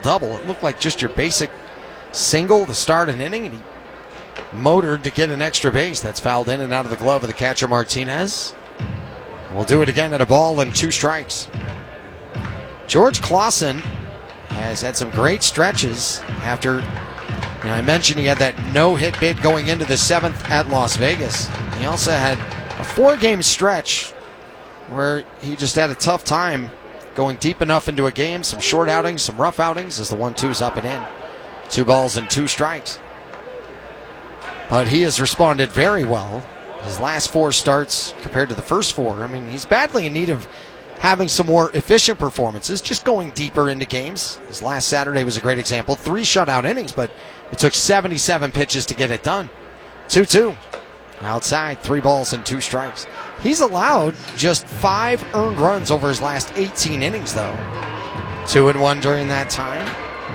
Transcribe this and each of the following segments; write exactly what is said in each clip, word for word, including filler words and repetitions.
double. It looked like just your basic single to start an inning, and he motored to get an extra base. That's fouled in and out of the glove of the catcher Martinez. We'll do it again at a ball and two strikes. George Clausen has had some great stretches after, you know, I mentioned he had that no-hit bid going into the seventh at Las Vegas. He also had a four-game stretch where he just had a tough time going deep enough into a game, some short outings, some rough outings as the one-two's up and in. Two balls and two strikes. But he has responded very well. His last four starts compared to the first four, I mean, he's badly in need of having some more efficient performances, just going deeper into games. His last Saturday was a great example. Three shutout innings, but it took seventy-seven pitches to get it done. two two. Outside, three balls and two strikes. He's allowed just five earned runs over his last eighteen innings, though. Two and one during that time.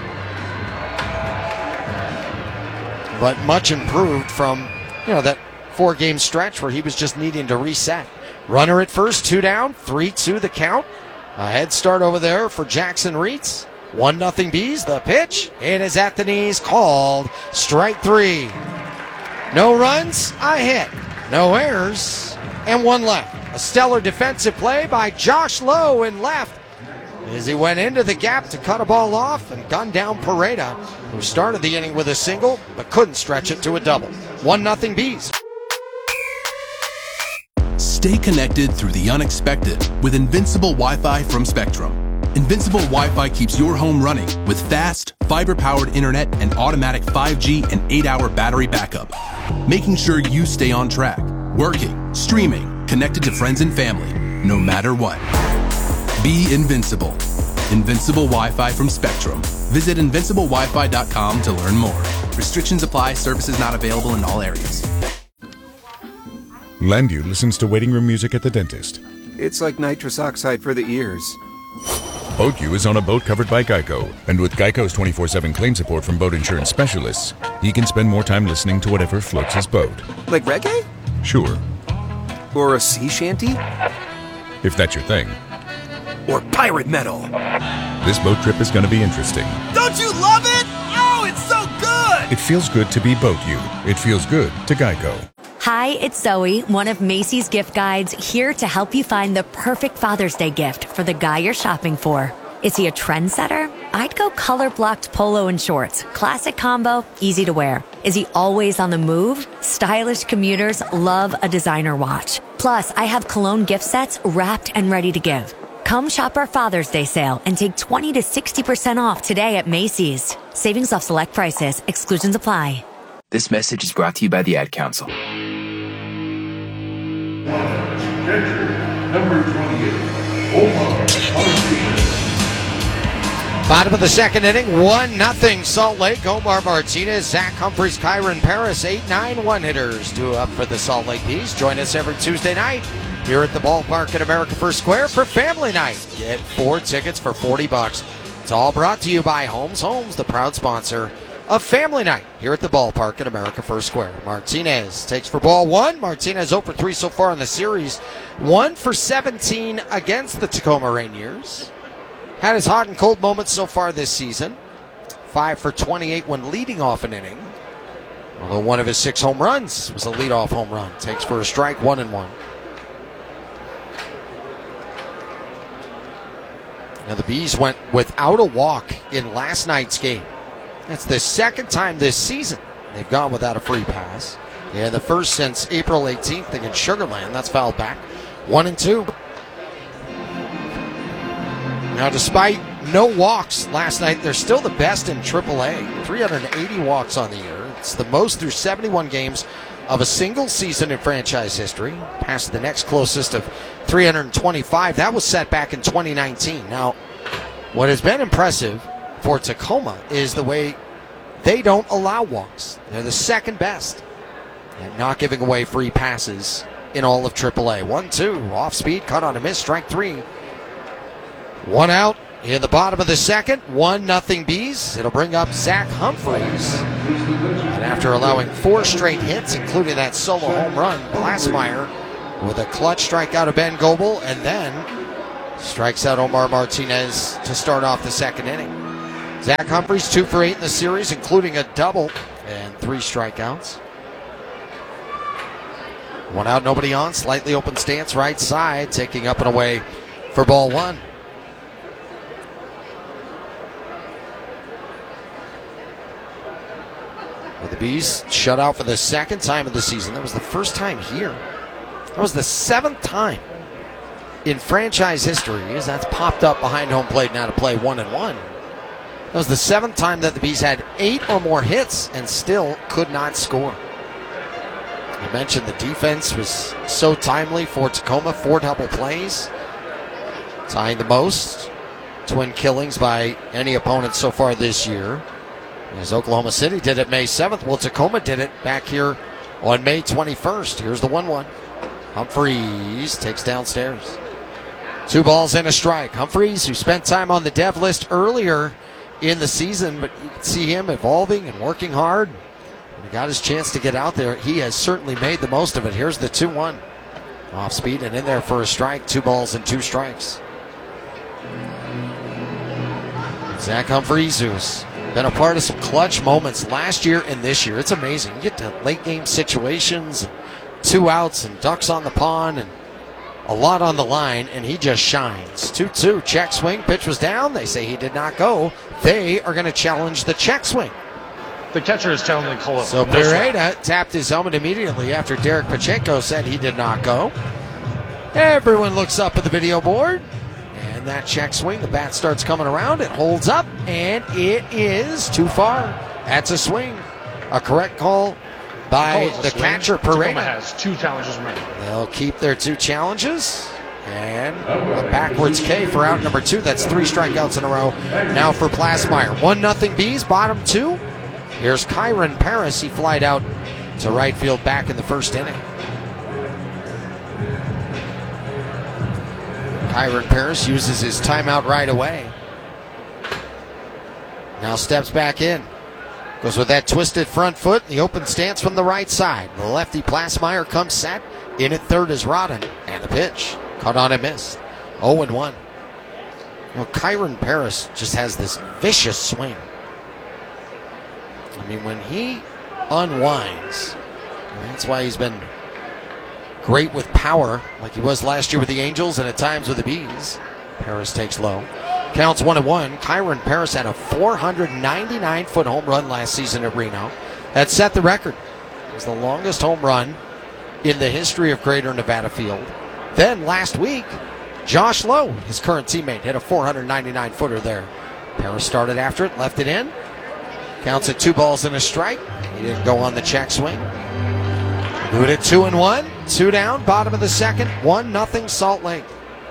But much improved from, you know, that four-game stretch where he was just needing to reset. Runner at first, two down, three two the count. A head start over there for Jackson Reitz. one nothing Bees, the pitch. It is at the knees, called strike three. No runs, a hit. No errors, and one left. A stellar defensive play by Josh Lowe in left as he went into the gap to cut a ball off and gunned down Pareda, who started the inning with a single but couldn't stretch it to a double. one nothing Bees. Stay connected through the unexpected with Invincible Wi-Fi from Spectrum. Invincible Wi-Fi keeps your home running with fast, fiber-powered internet and automatic five G and eight hour battery backup, making sure you stay on track, working, streaming, connected to friends and family, no matter what. Be invincible. Invincible Wi-Fi from Spectrum. Visit invincible wi fi dot com to learn more. Restrictions apply. Services not available in all areas. Landu listens to waiting room music at the dentist. It's like nitrous oxide for the ears. BoatU is on a boat covered by Geico, and with Geico's twenty-four seven claim support from boat insurance specialists, he can spend more time listening to whatever floats his boat. Like reggae? Sure. Or a sea shanty? If that's your thing. Or pirate metal? This boat trip is going to be interesting. Don't you love it? Oh, it's so good! It feels good to be BoatU. It feels good to Geico. Hi, it's Zoe, one of Macy's gift guides, here to help you find the perfect Father's Day gift for the guy you're shopping for. Is he a trendsetter? I'd go color-blocked polo and shorts. Classic combo, easy to wear. Is he always on the move? Stylish commuters love a designer watch. Plus, I have cologne gift sets wrapped and ready to give. Come shop our Father's Day sale and take twenty to sixty percent off today at Macy's. Savings off select prices. Exclusions apply. This message is brought to you by the Ad Council. Number twenty-eight, Omar Martinez. Bottom of the second inning, one nothing Salt Lake. Omar Martinez, Zach Humphreys, Kyron Paris, eight nine one-hitters due up for the Salt Lake Bees. Join us every Tuesday night here at the ballpark at America First Square for Family Night. Get four tickets for forty bucks. It's all brought to you by Holmes Homes, the proud sponsor of Family Night here at the ballpark at America First Square. Martinez takes for ball one. Martinez zero for three so far in the series. one for seventeen against the Tacoma Rainiers. Had his hot and cold moments so far this season. five for twenty-eight when leading off an inning. Although one of his six home runs was a leadoff home run. Takes for a strike, one and one. Now the Bees went without a walk in last night's game. That's the second time this season they've gone without a free pass. Yeah, the first since April eighteenth against Sugar Land. That's fouled back. One and two. Now, despite no walks last night, they're still the best in triple A. three hundred eighty walks on the year. It's the most through seventy-one games of a single season in franchise history. Past the next closest of three hundred twenty-five. That was set back in twenty nineteen. Now, what has been impressive for Tacoma is the way they don't allow walks. They're the second best at not giving away free passes in all of triple A. one two, off speed, cut on a miss, strike three. One out in the bottom of the second, one nothing Bees. It'll bring up Zach Humphreys. And after allowing four straight hits, including that solo home run, Glassmeyer with a clutch strikeout of Ben Goebel, and then strikes out Omar Martinez to start off the second inning. Zach Humphreys, two for eight in the series, including a double and three strikeouts. One out, nobody on. Slightly open stance, right side, taking up and away for ball one. Well, the Bees shut out for the second time of the season. That was the first time here. That was the seventh time in franchise history as that's popped up behind home plate now to play one and one. That was the seventh time that the Bees had eight or more hits and still could not score. I mentioned the defense was so timely for Tacoma. Four double plays, tying the most twin killings by any opponent so far this year. As Oklahoma City did it May seventh, well, Tacoma did it back here on May twenty-first. Here's the one one. Humphreys takes downstairs. Two balls and a strike. Humphreys, who spent time on the dev list earlier in the season, but you can see him evolving and working hard. When he got his chance to get out there, he has certainly made the most of it. Here's the two one. Off speed and in there for a strike. Two balls and two strikes. Zach Humphreys, who's been a part of some clutch moments last year and this year. It's amazing. You get to late game situations, and two outs and ducks on the pond and a lot on the line, and he just shines. two two, check swing. Pitch was down. They say he did not go. They are going to challenge the check swing. The catcher is telling the call. So Pereira tapped his helmet immediately after Derek Pacheco said he did not go. Everyone looks up at the video board. And that check swing, the bat starts coming around. It holds up, and it is too far. That's a swing. A correct call by the catcher, Pereira. Tacoma has two challenges remaining. They'll keep their two challenges. And a backwards K for out number two. That's three strikeouts in a row now for Plasmeyer. One nothing Bees, bottom two. Here's Kyron Paris. He flied out to right field back in the first inning. Kyron Paris uses his timeout right away. Now steps back in. Goes with that twisted front foot, the open stance from the right side. The lefty Plasmeyer comes set. In at third is Rodden. And the pitch. Caught on and missed. oh and one. Well, Kyron Paris just has this vicious swing. I mean, when he unwinds, that's why he's been great with power, like he was last year with the Angels and at times with the Bees. Paris takes low. Counts one and one. Kyron Paris had a four hundred ninety-nine foot home run last season at Reno. That set the record. It was the longest home run in the history of Greater Nevada Field. Then last week, Josh Lowe, his current teammate, hit a four hundred ninety-nine footer there. Paris started after it, left it in. Counts at two balls and a strike. He didn't go on the check swing. Do it at two and one. Two down, bottom of the second. One nothing Salt Lake.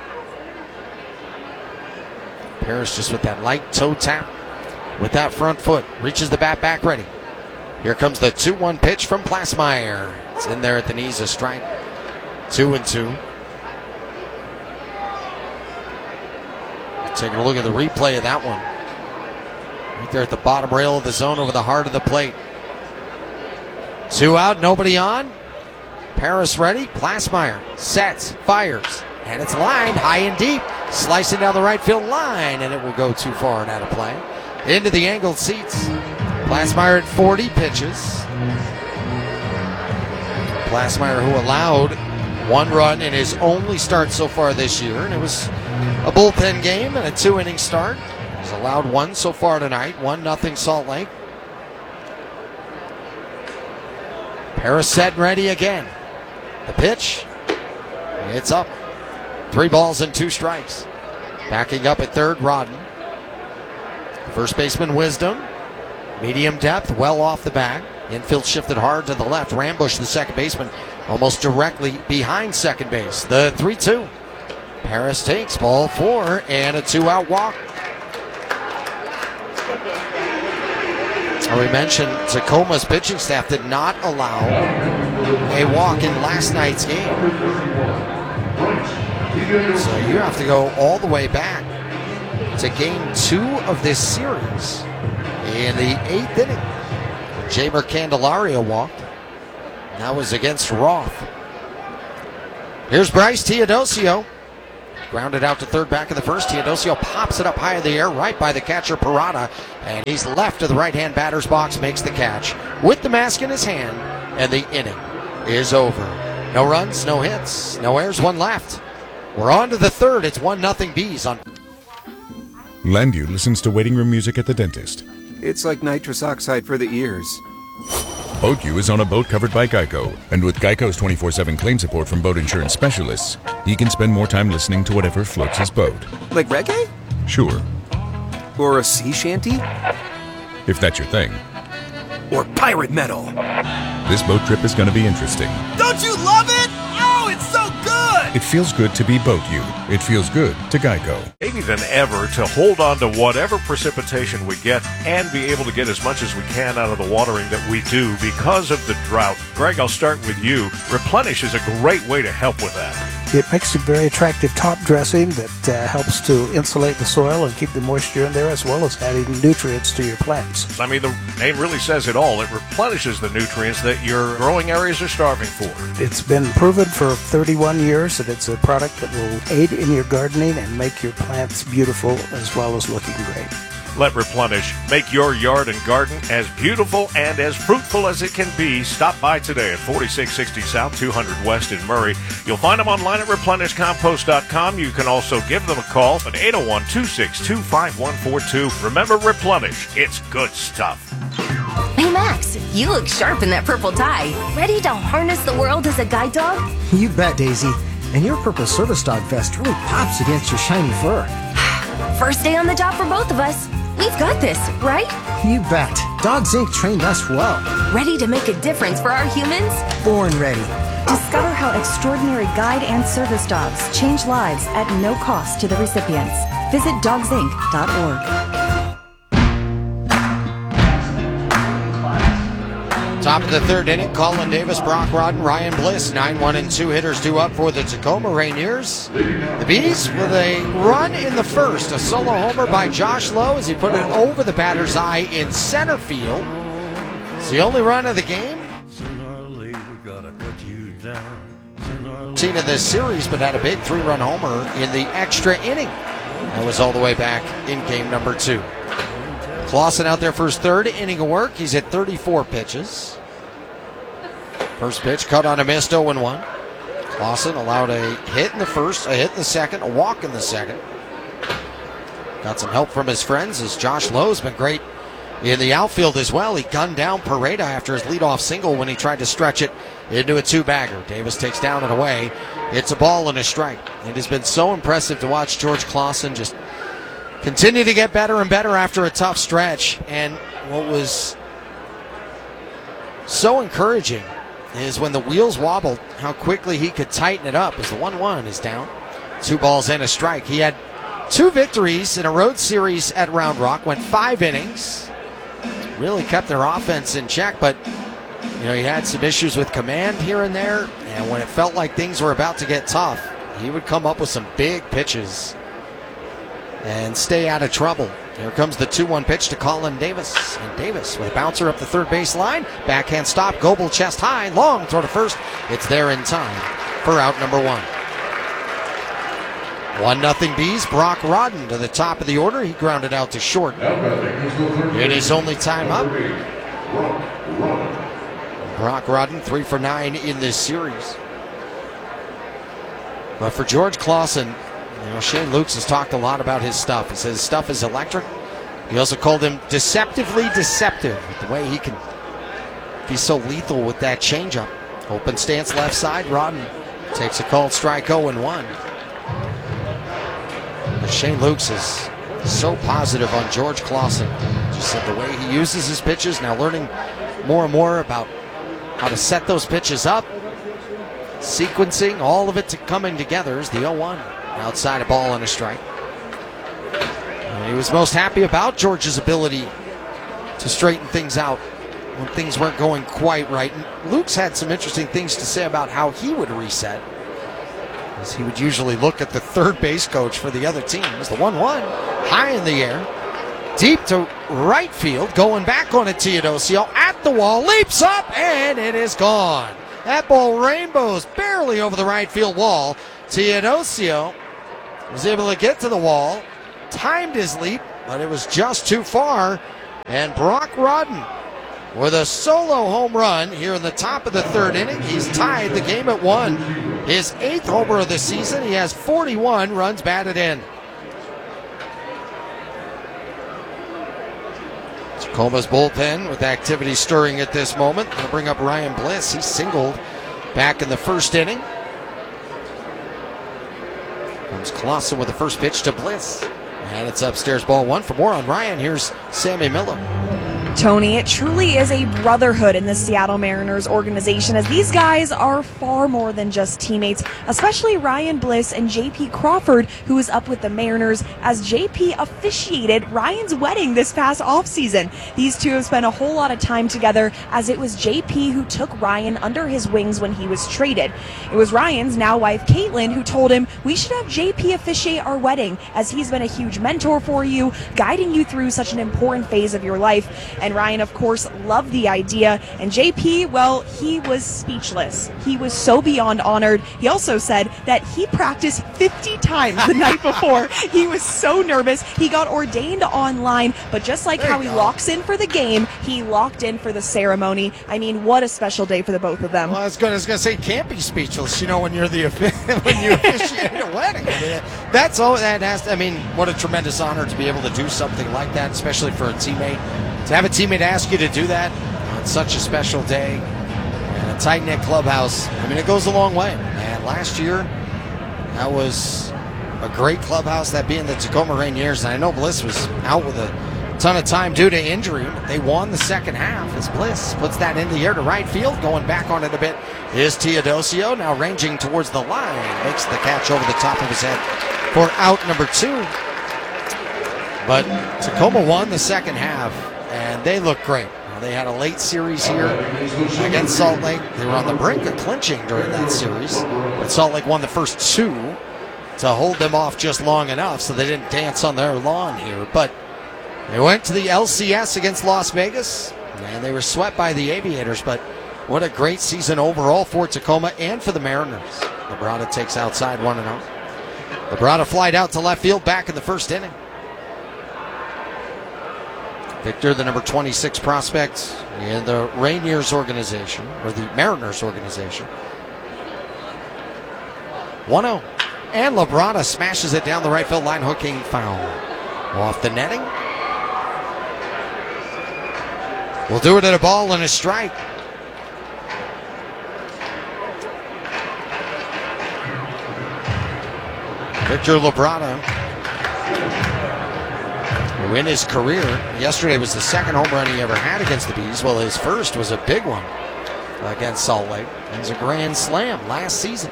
Paris just with that light toe tap with that front foot. Reaches the bat back ready. Here comes the two one pitch from Plasmeyer. It's in there at the knees, a strike. Two and two. Taking a look at the replay of that one. Right there at the bottom rail of the zone over the heart of the plate. Two out, nobody on. Paris ready. Plasmeyer sets, fires, and it's lined high and deep. Slicing down the right field line, and it will go too far and out of play. Into the angled seats. Plasmeyer at forty pitches. Plasmeyer, who allowed one run in his only start so far this year, and it was a bullpen game and a two-inning start. He's allowed one so far tonight. One nothing Salt Lake. Paris set and ready again. The pitch. It's up. Three balls and two strikes. Backing up at third, Rodden. First baseman, Wisdom. Medium depth, well off the back. Infield shifted hard to the left. Rambush, the second baseman, almost directly behind second base. The three two. Paris takes ball four and a two-out walk. We mentioned Tacoma's pitching staff did not allow a walk in last night's game. So you have to go all the way back to game two of this series in the eighth inning. Jamer Candelario walked. That was against Roth. Here's Bryce Teodosio. Grounded out to third back in the first. Teodosio pops it up high in the air, right by the catcher Parada, and he's left of the right-hand batter's box, makes the catch with the mask in his hand, and the inning is over. No runs, no hits, no errors, one left. We're on to the third. It's one nothing Bees on. Landu listens to waiting room music at the dentist. It's like nitrous oxide for the ears. Boat U is on a boat covered by Geico, and with Geico's twenty-four seven claim support from boat insurance specialists, he can spend more time listening to whatever floats his boat. Like reggae? Sure, Or a sea shanty? if that's your thing. Or pirate metal? This boat trip is going to be interesting. Don't you love it? Oh, it's so good! It feels good to be Boat U. It feels good to Geico. Maybe than ever to hold on to whatever precipitation we get and be able to get as much as we can out of the watering that we do because of the drought. Greg, I'll start with you. Replenish is a great way to help with that. It makes a very attractive top dressing that uh, helps to insulate the soil and keep the moisture in there, as well as adding nutrients to your plants. I mean, the name really says it all. It replenishes the nutrients that your growing areas are starving for. It's been proven for thirty-one years that it's a product that will aid in your gardening and make your plants beautiful as well as looking great. Let Replenish make your yard and garden as beautiful and as fruitful as it can be. Stop by today at forty-six sixty South, two hundred West in Murray. You'll find them online at replenish compost dot com. You can also give them a call at eight oh one, two six two, five one four two. Remember, Replenish. It's good stuff. Hey, Max, you look sharp in that purple tie. Ready to harness the world as a guide dog? You bet, Daisy. And your purple service dog vest really pops against your shiny fur. First day on the job for both of us. We've got this, right? You bet. Dogs Incorporated trained us well. Ready to make a difference for our humans? Born ready. Discover how extraordinary guide and service dogs change lives at no cost to the recipients. Visit dogs inc dot org. Top of the third inning, Colin Davis, Brock Rodden, Ryan Bliss, nine one and two hitters due up for the Tacoma Rainiers. The Bees with a run in the first, a solo homer by Josh Lowe as he put it over the batter's eye in center field. It's the only run of the game. Team of this series, but had a big three-run homer in the extra inning. That was all the way back in game number two. Clausen out there for his third inning of work. He's at thirty-four pitches. First pitch cut on a missed, oh and one. Clausen allowed a hit in the first, a hit in the second, a walk in the second. Got some help from his friends as Josh Lowe's been great in the outfield as well. He gunned down Pareda after his leadoff single when he tried to stretch it into a two-bagger. Davis takes down and away. It's a ball and a strike. It has been so impressive to watch George Clausen just continue to get better and better after a tough stretch. And what was so encouraging is when the wheels wobbled, how quickly he could tighten it up as the one one is down. Two balls and a strike. He had two victories in a road series at Round Rock, went five innings, really kept their offense in check, but you know, he had some issues with command here and there, and when it felt like things were about to get tough, he would come up with some big pitches and stay out of trouble. Here comes the two one pitch to Colin Davis. And Davis with a bouncer up the third base line. Backhand stop, Goebel chest high, long throw to first. It's there in time for out number one. one nothing Bees. Brock Rodden to the top of the order. He grounded out to short. It is only time up. Brock Rodden, three for nine in this series. But for George Clausen, you know, Shane Lukes has talked a lot about his stuff. He says his stuff is electric. He also called him deceptively deceptive with the way he can be so lethal with that changeup. Open stance left side. Rodden takes a called strike, oh and one. But Shane Lukes is so positive on George Clausen. Just said the way he uses his pitches, now learning more and more about how to set those pitches up, sequencing, all of it to coming together is the oh one. Outside a ball and a strike. And he was most happy about George's ability to straighten things out when things weren't going quite right. And Luke's had some interesting things to say about how he would reset, as he would usually look at the third base coach for the other team. As the one one, high in the air, deep to right field, going back on it. Teodosio at the wall, leaps up, and it is gone. That ball rainbows barely over the right field wall. Teodosio was able to get to the wall, timed his leap, but it was just too far. And Brock Rodden with a solo home run here in the top of the third inning. He's tied the game at one. His eighth homer of the season. He has forty-one runs batted in. Tacoma's bullpen with activity stirring at this moment. They'll bring up Ryan Bliss. He singled back in the first inning. Comes Clausen with the first pitch to Bliss. And it's upstairs, ball one. For more on Ryan, here's Sammy Miller. Tony, it truly is a brotherhood in the Seattle Mariners organization, as these guys are far more than just teammates, especially Ryan Bliss and J P Crawford, who is up with the Mariners as J P officiated Ryan's wedding this past offseason. These two have spent a whole lot of time together, as it was J P who took Ryan under his wings when he was traded. It was Ryan's now wife, Caitlin, who told him, "We should have J P officiate our wedding, as he's been a huge mentor for you, guiding you through such an important phase of your life." And Ryan, of course, loved the idea. And J P, well, he was speechless. He was so beyond honored. He also said that he practiced fifty times the night before. He was so nervous. He got ordained online, but just like how he go. locks in for the game, he locked in for the ceremony. I mean, what a special day for the both of them. Well, I was going to say, can't be speechless, you know, when you're the when you officiate a wedding. I mean, that's all that has to, I mean, what a tremendous honor to be able to do something like that, especially for a teammate. To have a teammate ask you to do that on such a special day and a tight-knit clubhouse, I mean, it goes a long way. And last year, that was a great clubhouse, that being the Tacoma Rainiers. And I know Bliss was out with a ton of time due to injury. They won the second half as Bliss puts that in the air to right field. Going back on it a bit is Teodosio, now ranging towards the line. Makes the catch over the top of his head for out number two. But Tacoma won the second half, and they look great. They had a late series here against Salt Lake. They were on the brink of clinching during that series, but Salt Lake won the first two to hold them off just long enough so they didn't dance on their lawn here. But they went to the L C S against Las Vegas, and they were swept by the Aviators. But what a great season overall for Tacoma and for the Mariners. Labrada takes outside one and oh. Labrada flied out to left field back in the first inning. Victor, the number twenty-six prospect in the Rainiers organization, or the Mariners organization. one oh. And Labrada smashes it down the right field line, hooking foul. Off the netting. We'll do it at a ball and a strike. Victor Labrada, who in his career, yesterday was the second home run he ever had against the Bees. Well, his first was a big one against Salt Lake. It was a grand slam last season.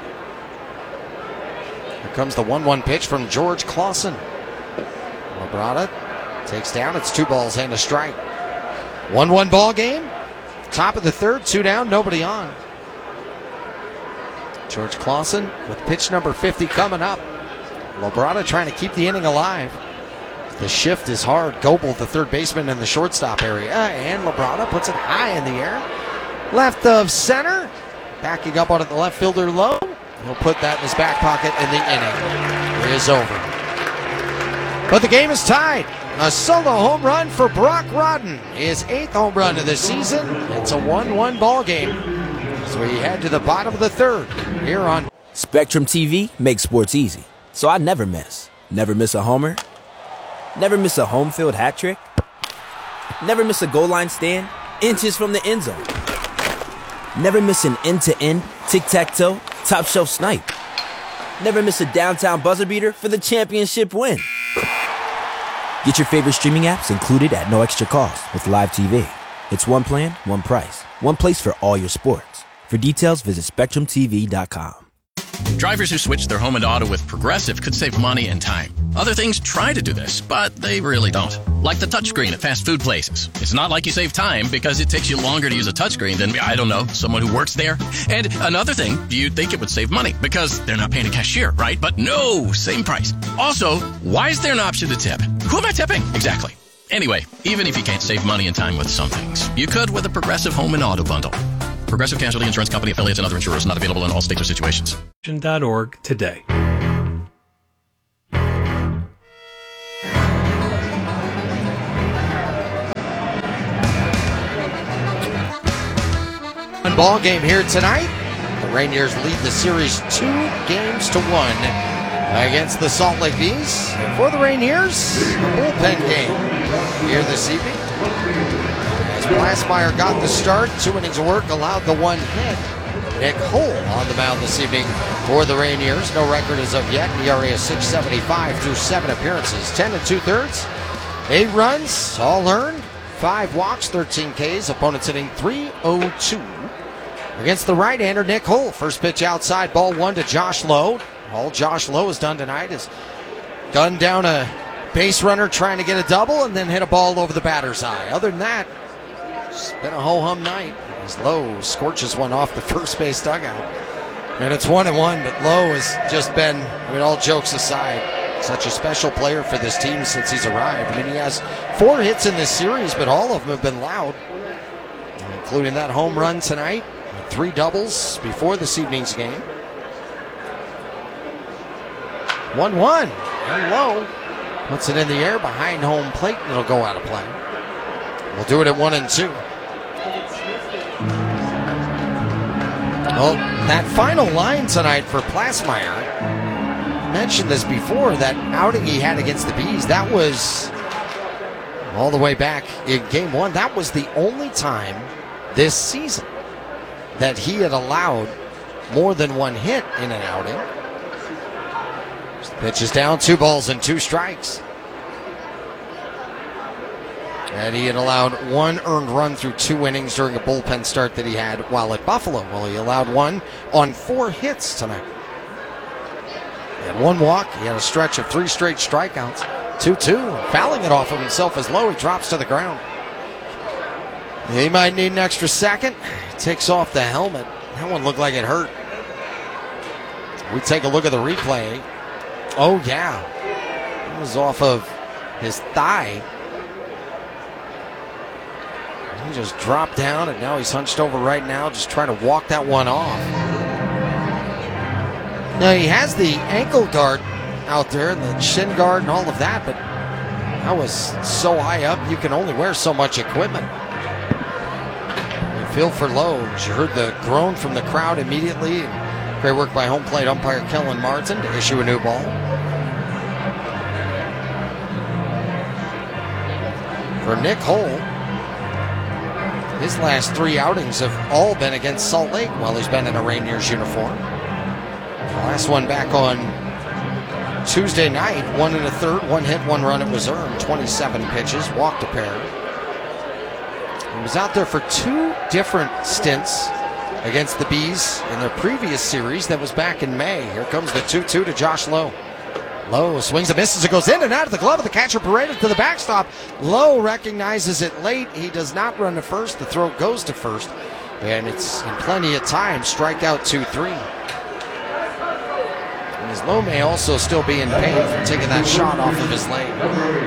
Here comes the one one pitch from George Clausen. Labrada takes down. It's two balls and a strike. one one ball game. Top of the third, two down, nobody on. George Clausen with pitch number fifty coming up. Labrada trying to keep the inning alive. The shift is hard. Goebel, the third baseman in the shortstop area. And Labrada puts it high in the air. Left of center. Backing up on the left fielder low. He'll put that in his back pocket, and the inning is over. But the game is tied. A solo home run for Brock Rodden. His eighth home run of the season. It's a one one ball game as we head to the bottom of the third here on Spectrum T V makes sports easy, so I never miss. Never miss a homer. Never miss a home field hat trick. Never miss a goal line stand inches from the end zone. Never miss an end-to-end, tic-tac-toe, top-shelf snipe. Never miss a downtown buzzer beater for the championship win. Get your favorite streaming apps included at no extra cost with Live T V. It's one plan, one price, one place for all your sports. For details, visit spectrum t v dot com. Drivers who switch their home and auto with Progressive could save money and time. Other things try to do this, but they really don't. Like the touchscreen at fast food places. It's not like you save time because it takes you longer to use a touchscreen than, I don't know, someone who works there. And another thing, you'd think it would save money because they're not paying a cashier, right? But no, same price. Also, why is there an option to tip? Who am I tipping? Exactly. Anyway, even if you can't save money and time with some things, you could with a Progressive home and auto bundle. Progressive Casualty Insurance Company affiliates and other insurers not available in all states or situations. dot org today. one ball game here tonight. The Rainiers lead the series two games to one against the Salt Lake Bees. And for the Rainiers, a bullpen game here this evening. As Glassmeyer got the start, two innings of work allowed the one hit. Nick Hull on the mound this evening for the Rainiers. No record as of yet. E R A is six seventy-five through seven appearances. ten and two-thirds. Eight runs, all earned. Five walks, thirteen Ks. Opponents hitting three oh two. Against the right-hander, Nick Hull. First pitch outside, ball one to Josh Lowe. All Josh Lowe has done tonight is gunned down a base runner trying to get a double and then hit a ball over the batter's eye. Other than that, it's been a ho-hum night. As Lowe scorches one off the first base dugout. And it's one and one, but Lowe has just been, I mean, all jokes aside, such a special player for this team since he's arrived. I mean, he has four hits in this series, but all of them have been loud, including that home run tonight, three doubles before this evening's game. one one, and Lowe puts it in the air behind home plate, and it'll go out of play. We'll do it at one and two. Well, that final line tonight for Glassmeyer, I mentioned this before, that outing he had against the Bees, that was all the way back in game one. That was the only time this season that he had allowed more than one hit in an outing. Pitch is down, two balls and two strikes. And he had allowed one earned run through two innings during a bullpen start that he had while at Buffalo. Well, he allowed one on four hits tonight. He had one walk. He had a stretch of three straight strikeouts. two two. Fouling it off of himself as Lowe. He drops to the ground. He might need an extra second. Takes off the helmet. That one looked like it hurt. We take a look at the replay. Oh, yeah. It was off of his thigh. He just dropped down, and now he's hunched over right now, just trying to walk that one off. Now, he has the ankle guard out there, and the shin guard and all of that, but that was so high up, you can only wear so much equipment. You feel for Lowe. You heard the groan from the crowd immediately. Great work by home plate umpire Kellen Martin to issue a new ball. For Nick Hull, his last three outings have all been against Salt Lake while he's been in a Rainiers uniform. The last one back on Tuesday night, one and a third, one hit, one run. It was earned, twenty-seven pitches, walked a pair. He was out there for two different stints against the Bees in their previous series that was back in May. Here comes the two two to Josh Lowe. Lowe swings and misses. It goes in and out of the glove of the catcher, paraded to the backstop. Lowe recognizes it late. He does not run to first. The throw goes to first. And it's in plenty of time. Strikeout two three. And as Lowe may also still be in pain from taking that shot off of his leg.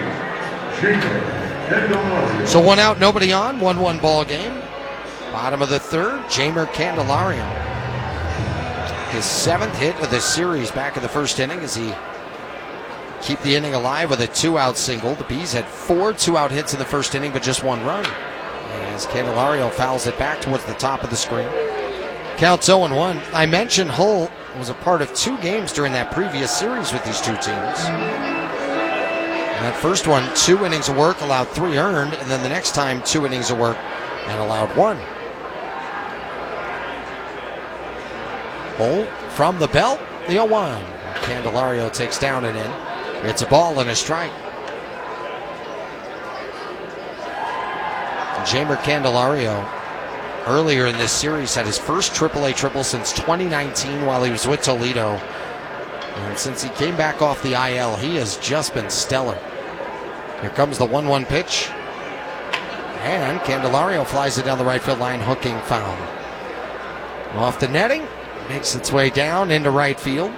So one out, nobody on. one one ball game. Bottom of the third, Jeimer Candelario. His seventh hit of the series back in the first inning as he keep the inning alive with a two-out single. The Bees had four two-out hits in the first inning, but just one run. As Candelario fouls it back towards the top of the screen. Counts oh and one. I mentioned Hull was a part of two games during that previous series with these two teams. And that first one, two innings of work, allowed three earned, and then the next time, two innings of work and allowed one. Hull from the belt, the oh one. Candelario takes down and in. It's a ball and a strike. Jeimer Candelario, earlier in this series, had his first triple A triple since twenty nineteen while he was with Toledo. And since he came back off the I L, he has just been stellar. Here comes the one one pitch. And Candelario flies it down the right field line, hooking foul. Off the netting, makes its way down into right field.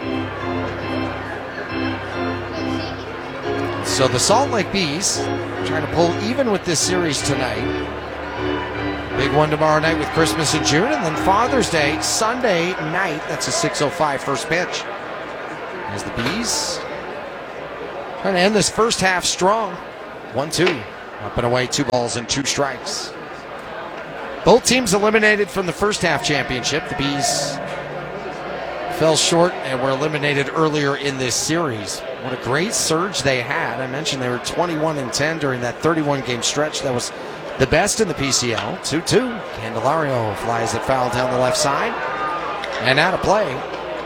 So the Salt Lake Bees trying to pull even with this series tonight. Big one tomorrow night with Christmas in June, and then Father's Day, Sunday night. That's a six oh five first pitch. As the Bees trying to end this first half strong. one two. Up and away, two balls and two strikes. Both teams eliminated from the first half championship. The Bees fell short and were eliminated earlier in this series. What a great surge they had. I mentioned they were twenty-one and ten during that thirty-one game stretch. That was the best in the P C L. two two. Candelario flies it foul down the left side and out of play.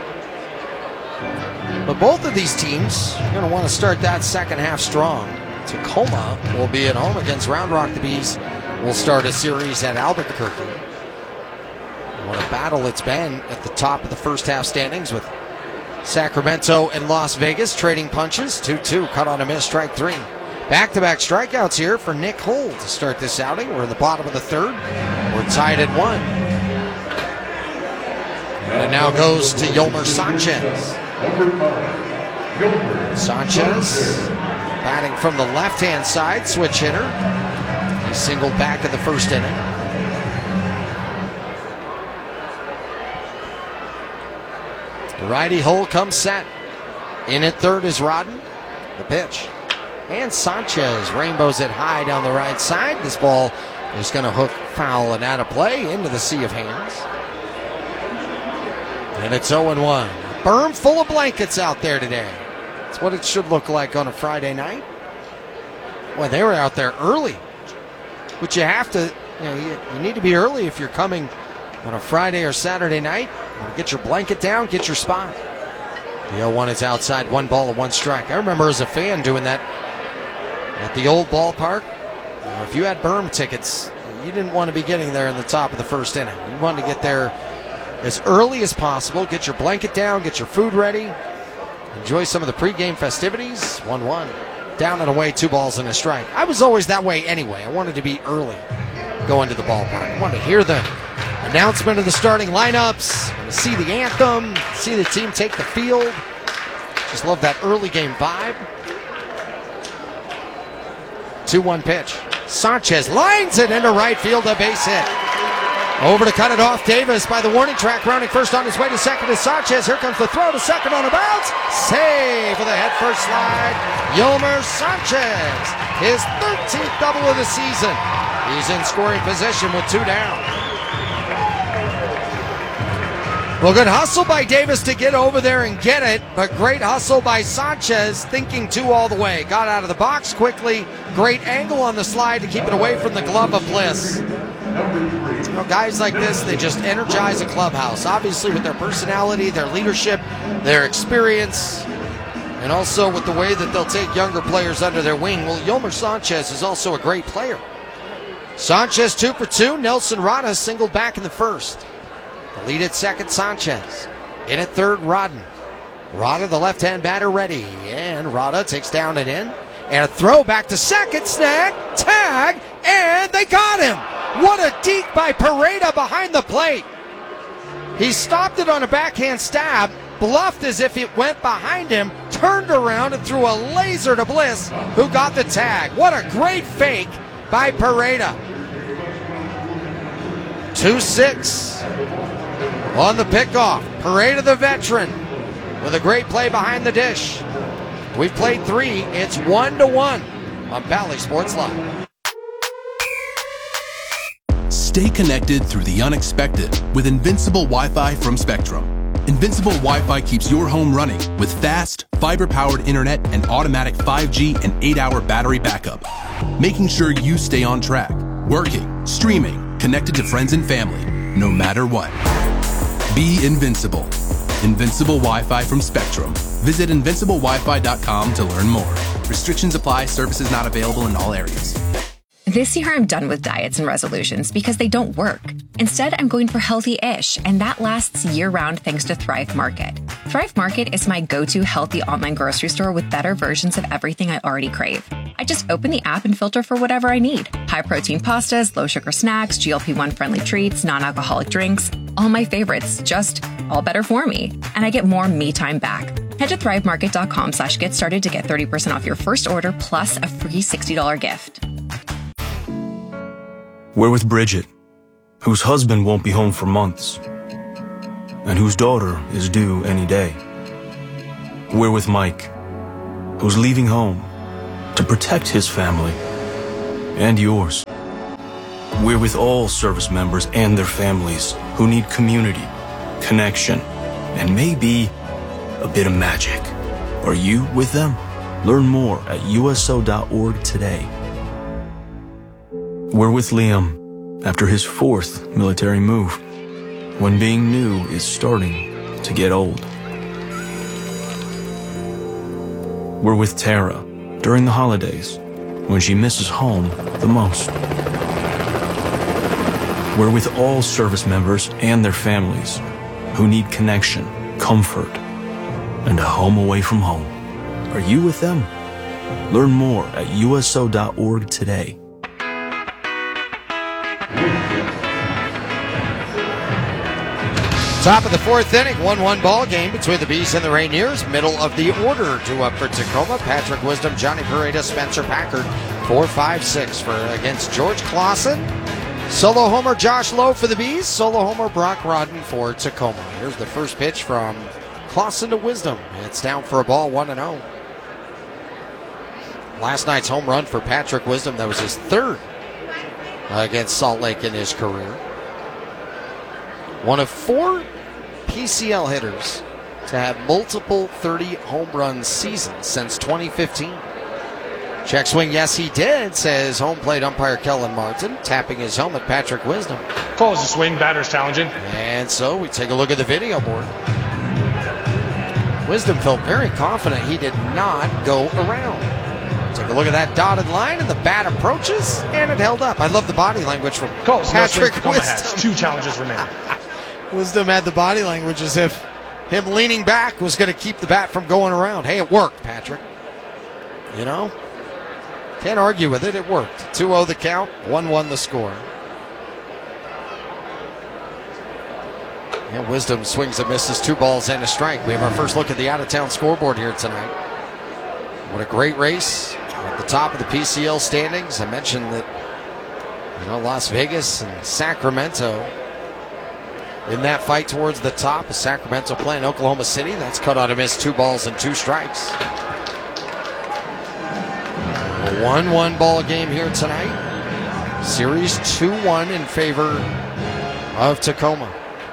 But both of these teams are going to want to start that second half strong. Tacoma will be at home against Round Rock. The Bees will start a series at Albuquerque. What a battle it's been at the top of the first half standings with Sacramento and Las Vegas trading punches. two two, cut on a miss, strike three. Back-to-back strikeouts here for Nick Holt to start this outing. We're in the bottom of the third. We're tied at one. And it now goes to Yolmer Sanchez. Sanchez batting from the left-hand side, switch hitter. He singled back in the first inning. The righty hole comes set. In at third is Rodden. The pitch. And Sanchez rainbows it high down the right side. This ball is going to hook foul and out of play into the sea of hands. And it's oh and one. Berm full of blankets out there today. That's what it should look like on a Friday night. Boy, they were out there early. But you have to, you know, you, you need to be early if you're coming on a Friday or Saturday night. Get your blanket down, get your spot. The oh one is outside, one ball and one strike. I remember as a fan doing that at the old ballpark. You know, if you had Berm tickets, you didn't want to be getting there in the top of the first inning. You wanted to get there as early as possible, get your blanket down, get your food ready, enjoy some of the pregame festivities. one one. Down and away, two balls and a strike. I was always that way anyway. I wanted to be early going to the ballpark. I wanted to hear the announcement of the starting lineups, see the anthem, see the team take the field. Just love that early game vibe. two one pitch. Sanchez lines it into right field, a base hit. Over to cut it off, Davis by the warning track, rounding first on his way to second is Sanchez. Here comes the throw to second on a bounce. Save for the head first slide. Yolmer Sanchez, his thirteenth double of the season. He's in scoring position with two down. Well, good hustle by Davis to get over there and get it, but great hustle by Sanchez, thinking two all the way. Got out of the box quickly. Great angle on the slide to keep it away from the glove of Bliss. You know, guys like this, they just energize a clubhouse. Obviously with their personality, their leadership, their experience, and also with the way that they'll take younger players under their wing. Well, Yolmer Sanchez is also a great player. Sanchez two for two. Nelson Rada singled back in the first. The lead at second, Sanchez. In at third, Rodden. Rada, the left-hand batter, ready. And Rada takes down and in. And a throw back to second, snag, tag, and they got him. What a deke by Pareda behind the plate. He stopped it on a backhand stab, bluffed as if it went behind him, turned around and threw a laser to Bliss, who got the tag. What a great fake by Pareda. two six on the pickoff. Pareda, the veteran, with a great play behind the dish. We've played three. It's one to one on Bally Sports Live. Stay connected through the unexpected with Invincible Wi-Fi from Spectrum. Invincible Wi-Fi keeps your home running with fast, fiber-powered internet and automatic five G and eight hour battery backup, making sure you stay on track, working, streaming, connected to friends and family, no matter what. Be invincible. Invincible Wi-Fi from Spectrum. Visit invincible wi fi dot com to learn more. Restrictions apply. Services not available in all areas. This year, I'm done with diets and resolutions because they don't work. Instead, I'm going for healthy-ish, and that lasts year-round thanks to Thrive Market. Thrive Market is my go-to healthy online grocery store with better versions of everything I already crave. I just open the app and filter for whatever I need. High-protein pastas, low-sugar snacks, G L P one friendly treats, non-alcoholic drinks. All my favorites, just all better for me. And I get more me time back. Head to thrivemarket.com slash get started to get thirty percent off your first order plus a free sixty dollars gift. We're with Bridget, whose husband won't be home for months, and whose daughter is due any day. We're with Mike, who's leaving home to protect his family and yours. We're with all service members and their families who need community, connection, and maybe a bit of magic. Are you with them? Learn more at U S O dot org today. We're with Liam after his fourth military move, when being new is starting to get old. We're with Tara during the holidays, when she misses home the most. We're with all service members and their families who need connection, comfort, and a home away from home. Are you with them? Learn more at U S O dot org today. Top of the fourth inning, one one ball game between the Bees and the Rainiers. Middle of the order to up for Tacoma. Patrick Wisdom, Johnny Pareda, Spencer Packard. four five six for against George Clausen. Solo homer Josh Lowe for the Bees. Solo homer Brock Rodden for Tacoma. Here's the first pitch from Clausen to Wisdom. It's down for a ball, one and oh. Last night's home run for Patrick Wisdom, that was his third against Salt Lake in his career. One of four P C L hitters to have multiple thirty home run seasons since twenty fifteen. Check swing, yes he did, says home plate umpire Kellen Martin, tapping his helmet, Patrick Wisdom. Calls the swing, batter's challenging. And so we take a look at the video board. Wisdom felt very confident he did not go around. Take a look at that dotted line, and the bat approaches, and it held up. I love the body language from Calls, Patrick no Wisdom. Has two challenges remaining. Wisdom had the body language as if him leaning back was going to keep the bat from going around. Hey, it worked, Patrick. You know? Can't argue with it. It worked. two oh the count, one one the score. And Wisdom swings and misses, two balls and a strike. We have our first look at the out-of-town scoreboard here tonight. What a great race at the top of the P C L standings. I mentioned that, you know, Las Vegas and Sacramento in that fight towards the top. Sacramento playing Oklahoma City. That's cut out a miss, two balls and two strikes. A one one ball game here tonight. Series two one in favor of Tacoma.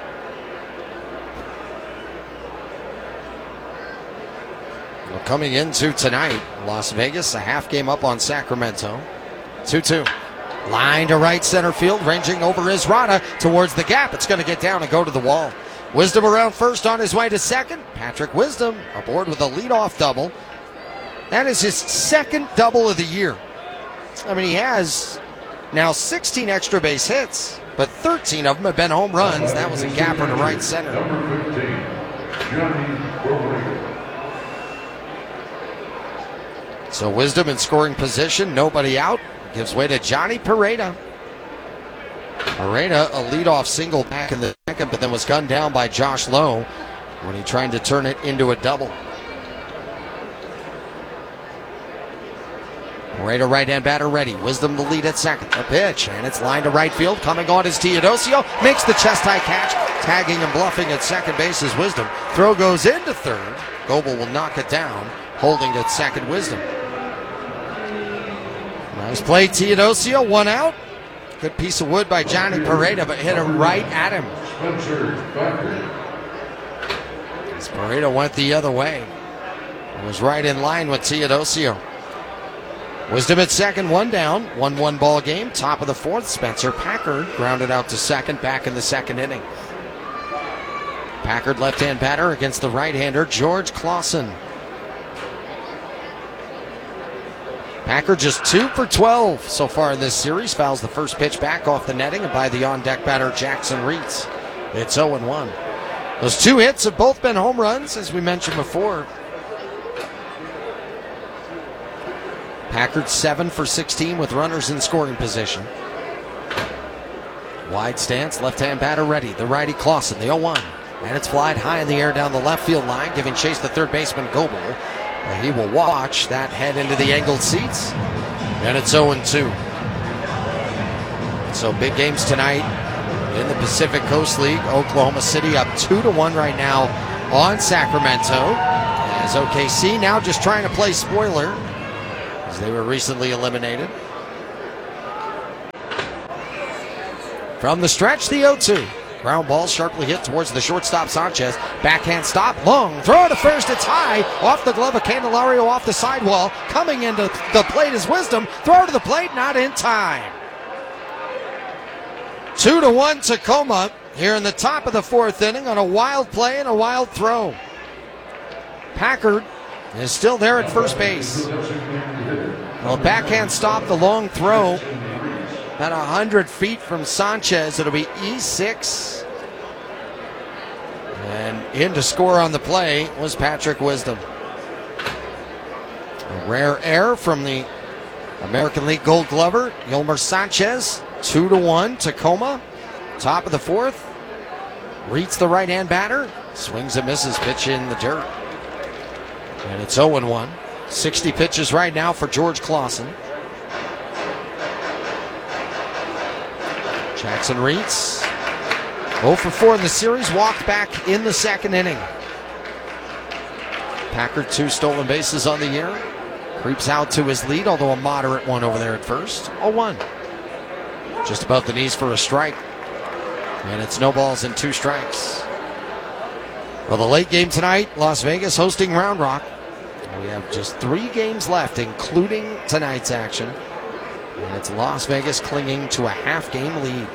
Well, coming into tonight, Las Vegas, a half game up on Sacramento. two two. Line to right center field, ranging over Izrada towards the gap. It's going to get down and go to the wall. Wisdom around first on his way to second. Patrick Wisdom aboard with a leadoff double. That is his second double of the year. I mean, he has now sixteen extra base hits, but thirteen of them have been home runs. That was a gapper to right center. So Wisdom in scoring position, nobody out. Gives way to Johnny Pareda. Pareda, a leadoff single back in the second, but then was gunned down by Josh Lowe when he tried to turn it into a double. Pareda, right-hand batter ready. Wisdom the lead at second. The pitch, and it's lined to right field. Coming on is Teodosio. Makes the chest-high catch. Tagging and bluffing at second base is Wisdom. Throw goes into third. Goebel will knock it down. Holding at second, Wisdom. Nice play, Teodosio, one out. Good piece of wood by Johnny Pareda, but hit it right at him. As Pareda went the other way. It was right in line with Teodosio. Wisdom at second, one down. one one ball game, top of the fourth. Spencer Packard grounded out to second, back in the second inning. Packard, left-hand batter against the right-hander, George Clausen. Packard just two for twelve so far in this series. Fouls the first pitch back off the netting and by the on-deck batter Jackson Reitz. It's oh and one. Those two hits have both been home runs, as we mentioned before. Packard seven for sixteen with runners in scoring position. Wide stance, left-hand batter ready. The righty Clausen, the oh one. And it's flied high in the air down the left field line, giving chase to third baseman Goebel. He will watch that head into the angled seats. And it's oh and two. So big games tonight in the Pacific Coast League. Oklahoma City up two to one right now on Sacramento. As O K C now just trying to play spoiler, as they were recently eliminated. From the stretch, the oh two. Ground ball sharply hit towards the shortstop Sanchez. Backhand stop, long throw to first. It's high off the glove of Candelario off the sidewall. Coming into the plate is Wisdom. Throw to the plate, not in time. Two to one Tacoma here in the top of the fourth inning on a wild play and a wild throw. Packard is still there at first base. Well, backhand stop, the long throw. About one hundred feet from Sanchez. It'll be E six. And in to score on the play was Patrick Wisdom. A rare error from the American League Gold Glover, Yolmer Sanchez. Two to one, Tacoma. Top of the fourth. Reads the right-hand batter. Swings and misses, pitch in the dirt. And it's oh and one. sixty pitches right now for George Clausen. Jackson Reitz, oh for four in the series, walked back in the second inning. Packard, two stolen bases on the year. Creeps out to his lead, although a moderate one over there at first. oh one. Just about the knees for a strike. And it's no balls and two strikes. Well, the late game tonight, Las Vegas hosting Round Rock. We have just three games left, including tonight's action. And it's Las Vegas clinging to a half-game lead.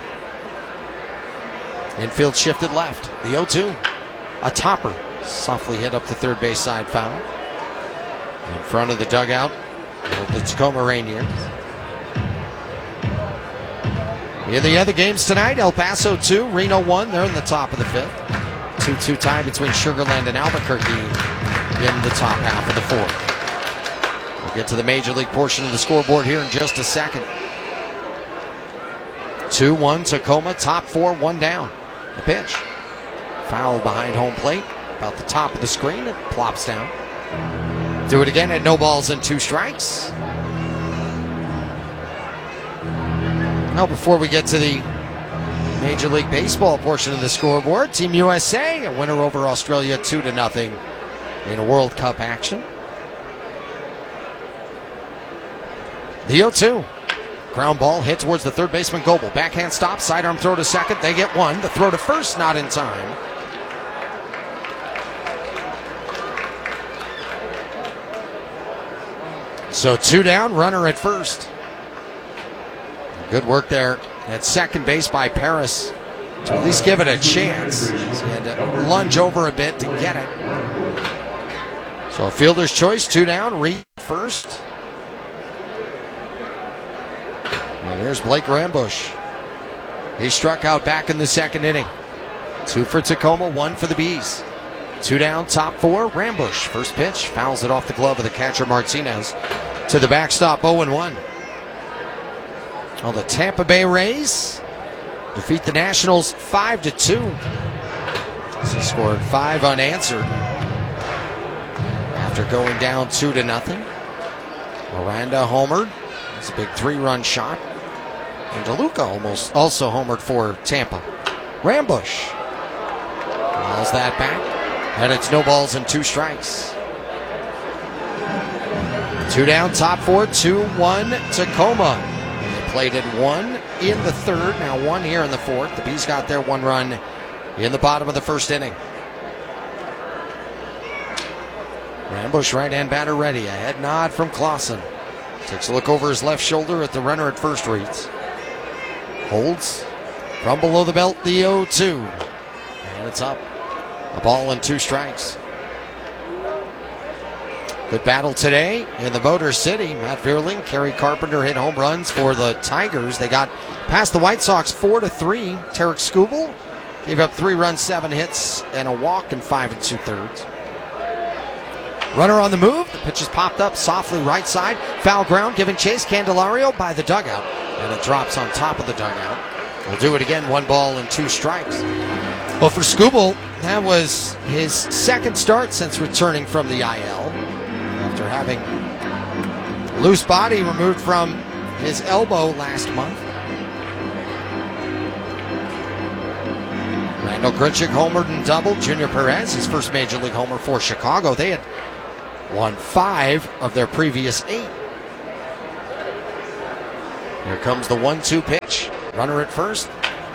Infield shifted left. The oh two. A topper. Softly hit up the third base side foul. In front of the dugout of the Tacoma Rainiers. In the other games tonight, El Paso two, Reno one. They're in the top of the fifth. two two tie between Sugar Land and Albuquerque in the top half of the fourth. We'll get to the major league portion of the scoreboard here in just a second. two one Tacoma, top four, one down. The pitch. Foul behind home plate, about the top of the screen. It plops down. Do it again at no balls and two strikes. Now, before we get to the Major League Baseball portion of the scoreboard, Team U S A, a winner over Australia two to nothing in World Cup action. The oh two. Ground ball hit towards the third baseman Goebel. Backhand stop, sidearm throw to second. They get one. The throw to first, not in time. So two down, runner at first. Good work there at second base by Paris to at least give it a chance. He had to lunge over a bit to get it. So a fielder's choice, two down, Reed first. And here's Blake Rambush. He struck out back in the second inning. Two for Tacoma, one for the Bees. Two down, top four, Rambush. First pitch, fouls it off the glove of the catcher Martinez to the backstop, oh and one. Well, the Tampa Bay Rays defeat the Nationals five to two. He scored five unanswered after going down two to nothing. Miranda homered. It's a big three-run shot. And DeLuca almost also homered for Tampa. Rambush calls that back, and it's no balls and two strikes. Two down, top four, two one Tacoma. Played at one in the third, now one here in the fourth. The Bees got their one run in the bottom of the first inning. Rambush, right-hand batter ready. A head nod from Clausen. Takes a look over his left shoulder at the runner at first reads. Holds from below the belt, the oh two. And it's up. A ball and two strikes. Good battle today in the Motor City. Matt Vierling, Kerry Carpenter hit home runs for the Tigers. They got past the White Sox four to three. Tarek Skubal gave up three runs, seven hits, and a walk in five and two thirds. Runner on the move. The pitch is popped up softly right side. Foul ground, giving chase. Candelario by the dugout, and it drops on top of the dugout. We'll do it again. One ball and two strikes. Well, for Skubal, that was his second start since returning from the I L. After having loose body removed from his elbow last month. Randall Grichuk homered and doubled. Junior Perez, his first major league homer for Chicago. They had won five of their previous eight. Here comes the one two pitch. Runner at first.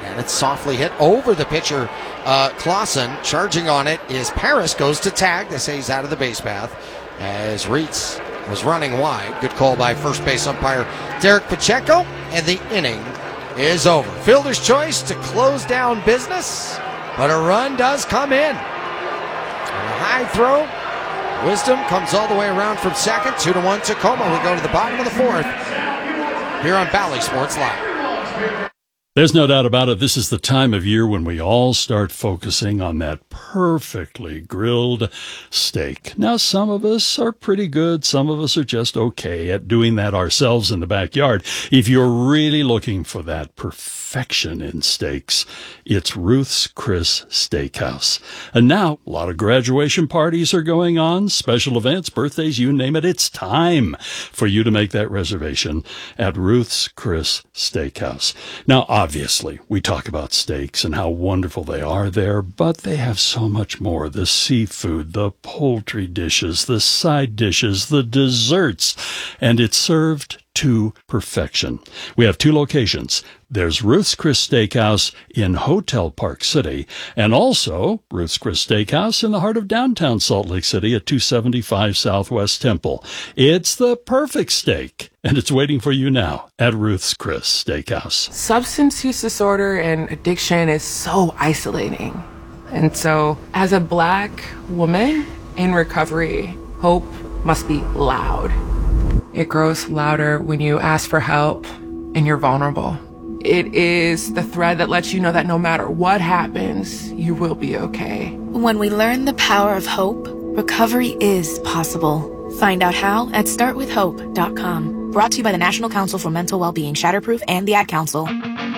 And it's softly hit over the pitcher, uh, Clausen. Charging on it is Paris. Goes to tag. They say he's out of the base path as Reitz was running wide. Good call by first base umpire Derek Pacheco. And the inning is over. Fielder's choice to close down business. But a run does come in. And a high throw. Wisdom comes all the way around from second. Two to one Tacoma. We go to the bottom of the fourth here on Bally Sports Live. There's no doubt about it. This is the time of year when we all start focusing on that perfectly grilled steak. Now, some of us are pretty good. Some of us are just okay at doing that ourselves in the backyard. If you're really looking for that perfection in steaks, it's Ruth's Chris Steakhouse. And now, a lot of graduation parties are going on, special events, birthdays, you name it. It's time for you to make that reservation at Ruth's Chris Steakhouse. Now, obviously, we talk about steaks and how wonderful they are there, but they have so much more. The seafood, the poultry dishes, the side dishes, the desserts, and it's served to perfection. We have two locations. There's Ruth's Chris Steakhouse in Hotel Park City, and also Ruth's Chris Steakhouse in the heart of downtown Salt Lake City at two seventy-five Southwest Temple. It's the perfect steak, and it's waiting for you now at Ruth's Chris Steakhouse. Substance use disorder and addiction is so isolating. And so, as a Black woman in recovery, hope must be loud. It grows louder when you ask for help and you're vulnerable. It is the thread that lets you know that no matter what happens, you will be okay. When we learn the power of hope, recovery is possible. Find out how at start with hope dot com. Brought to you by the National Council for Mental Wellbeing, Shatterproof, and the Ad Council.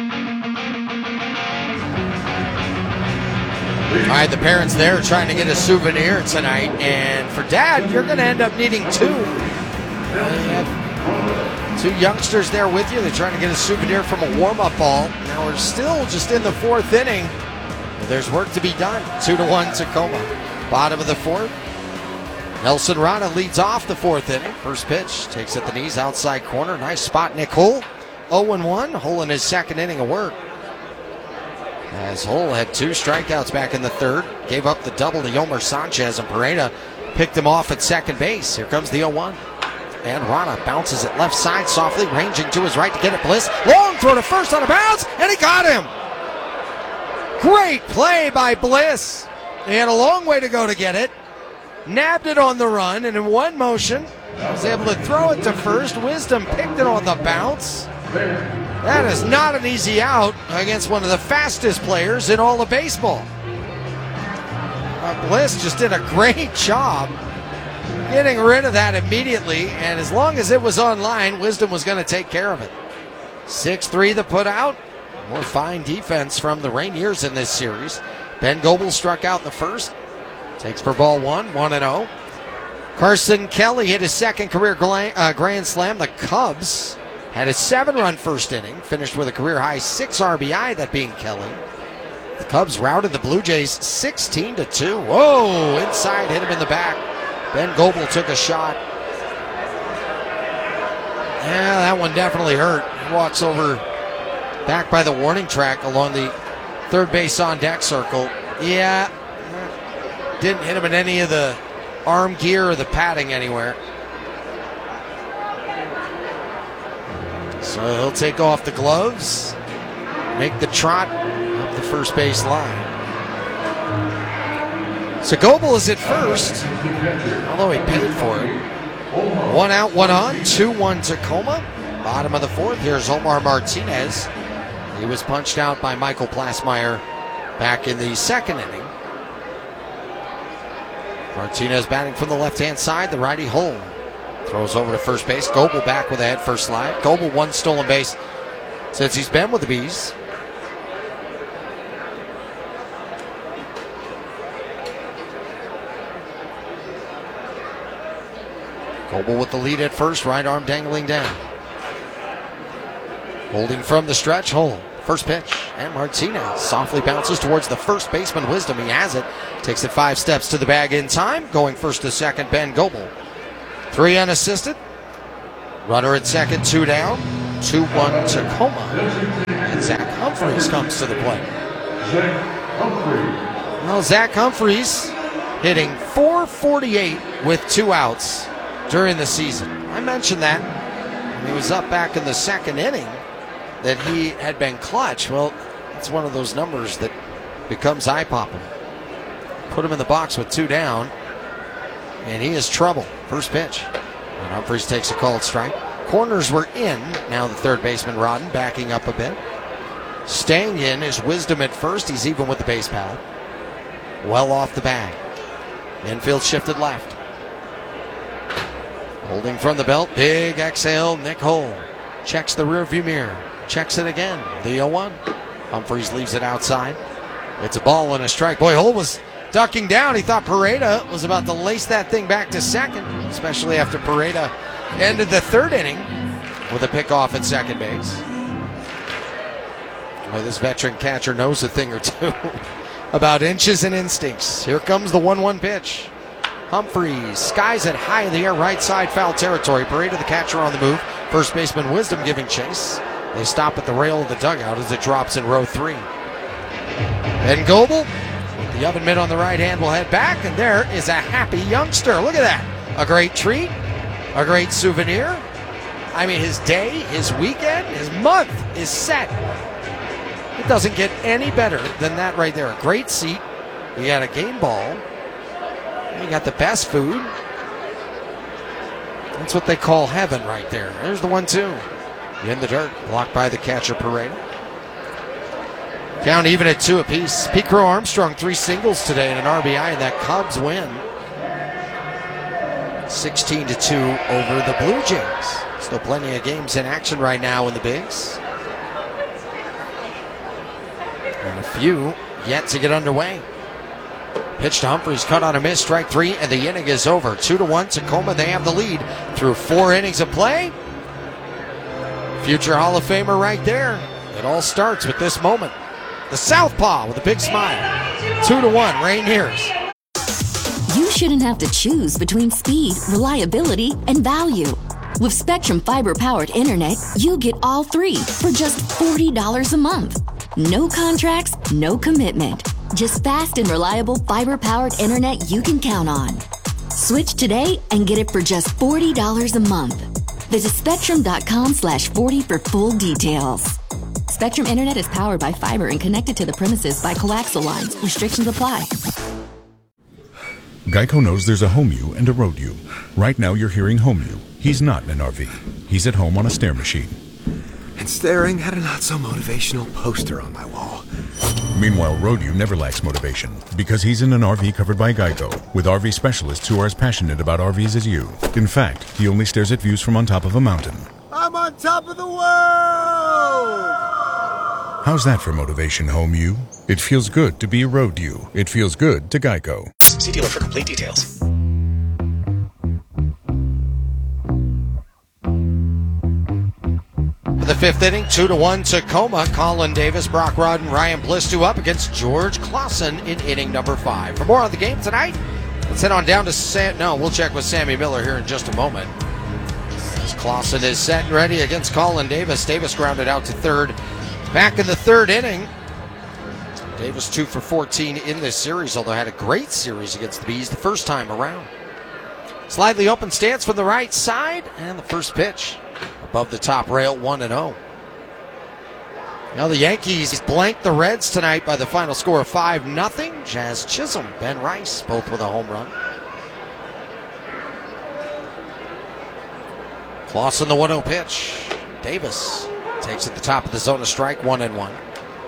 All right, the parents there trying to get a souvenir tonight, and for Dad, you're going to end up needing two. Uh, two youngsters there with you. They're trying to get a souvenir from a warm-up ball. Now we're still just in the fourth inning. There's work to be done. Two to one Tacoma. Bottom of the fourth. Nelson Rana leads off the fourth inning. First pitch takes at the knees, outside corner. Nice spot, Nick Hull. oh and one. Hull in his second inning of work. As Hull had two strikeouts back in the third. Gave up the double to Yomer Sanchez, and Pereira picked him off at second base. Here comes the oh one. And Rana bounces it left side softly, ranging to his right to get it. Bliss. Long throw to first on a bounce, and he got him. Great play by Bliss. He had a long way to go to get it. Nabbed it on the run, and in one motion, was able to throw it to first. Wisdom picked it on the bounce. That is not an easy out against one of the fastest players in all of baseball. Uh, Bliss just did a great job getting rid of that immediately, and as long as it was on line, Wisdom was going to take care of it. six three the put out. More fine defense from the Rainiers in this series. Ben Goebel struck out the first. Takes for ball one, one and oh. Carson Kelly hit his second career gla- uh, grand slam. The Cubs had a seven-run first inning, finished with a career-high six R B I, that being Kelly. The Cubs routed the Blue Jays sixteen to two. Whoa, inside, hit him in the back. Ben Goebel took a shot. Yeah, that one definitely hurt. He walks over back by the warning track along the third base on deck circle. Yeah, didn't hit him in any of the arm gear or the padding anywhere. So he'll take off the gloves, make the trot up the first base line. So Goebel is at first, although he paid for it. One out, one on, two one Tacoma. Bottom of the fourth, here's Omar Martinez. He was punched out by Michael Plasmeyer back in the second inning. Martinez batting from the left-hand side, the righty Hull. Throws over to first base. Goebel back with a head first slide. Goebel one stolen base since he's been with the Bees. Goebel with the lead at first, right arm dangling down. Holding from the stretch, Hull. First pitch, and Martinez softly bounces towards the first baseman, Wisdom. He has it. Takes it five steps to the bag in time. Going first to second, Ben Goebel. Three unassisted. Runner at second, two down. two one Tacoma. And Zach Humphrey Humphreys comes to the plate. Zach Humphreys. Well, Zach Humphreys hitting four forty-eight with two outs during the season. I mentioned that when he was up back in the second inning that he had been clutch. Well, it's one of those numbers that becomes eye-popping. Put him in the box with two down, and he is trouble. First pitch. And Humphreys takes a called strike. Corners were in. Now the third baseman, Rodden, backing up a bit. Staying in is Wisdom at first. He's even with the base path. Well off the bag. Infield shifted left. Holding from the belt. Big exhale. Nick Hull checks the rearview mirror. Checks it again. The oh one. Humphreys leaves it outside. It's a ball and a strike. Boy, Hull was ducking down. He thought Pareda was about to lace that thing back to second, especially after Pareda ended the third inning with a pickoff at second base. Well, this veteran catcher knows a thing or two about inches and instincts. Here comes the one one pitch. Humphreys skies it high in the air, right side, foul territory. Pareda, the catcher, on the move. First baseman Wisdom giving chase. They stop at the rail of the dugout as it drops in row three. Ben Goebel, with the oven mitt on the right hand, will head back, and there is a happy youngster. Look at that. A great treat, a great souvenir. I mean, his day, his weekend, his month is set. It doesn't get any better than that right there. A great seat. You got a game ball. You got the best food. That's what they call heaven right there. There's the one two. In the dirt, blocked by the catcher, Pareda. Count even at two apiece. Pete Crow Armstrong, three singles today and an R B I in that Cubs win. sixteen to two over the Blue Jays. Still plenty of games in action right now in the bigs. And a few yet to get underway. Pitch to Humphreys, cut on a miss, strike three, and the inning is over. Two to one, Tacoma, they have the lead through four innings of play. Future Hall of Famer right there. It all starts with this moment. The Southpaw with a big smile. Two to one, Rainiers. You shouldn't have to choose between speed, reliability, and value. With Spectrum fiber-powered internet, you get all three for just forty dollars a month. No contracts, no commitment. Just fast and reliable fiber-powered internet you can count on. Switch today and get it for just forty dollars a month. Visit spectrum.com slash 40 for full details. Spectrum Internet is powered by fiber and connected to the premises by coaxial lines. Restrictions apply. Geico knows there's a home you and a road you. Right now you're hearing home you. He's not in an R V. He's at home on a stair machine. And staring at a not-so-motivational poster on my wall. Meanwhile, road you never lacks motivation because he's in an R V covered by Geico with R V specialists who are as passionate about R Vs as you. In fact, he only stares at views from on top of a mountain. I'm on top of the world! How's that for motivation, home you? It feels good to be a road you. It feels good to Geico. See dealer for complete details. The fifth inning, two to one Tacoma. Colin Davis, Brock Rodden, Ryan Bliss two up against George Clausen in inning number five. For more on the game tonight, let's head on down to Sam. No, we'll check with Sammy Miller here in just a moment. As Clausen is set and ready against Colin Davis. Davis grounded out to third. Back in the third inning. Davis two for fourteen in this series, although had a great series against the Bees the first time around. Slightly open stance from the right side, and the first pitch. Above the top rail, one and oh. Now the Yankees blanked the Reds tonight by the final score of five nothing. Jazz Chisholm, Ben Rice, both with a home run. Clausen the one oh pitch. Davis takes at the top of the zone, a strike, one and one.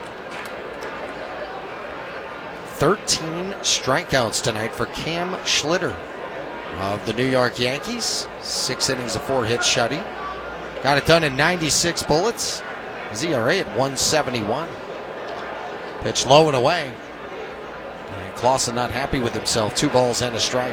thirteen strikeouts tonight for Cam Schlitter of the New York Yankees. Six innings of four hits, shutty. Got it done in ninety-six bullets. His E R A at one seventy-one. Pitch low and away. And Clausen not happy with himself. Two balls and a strike.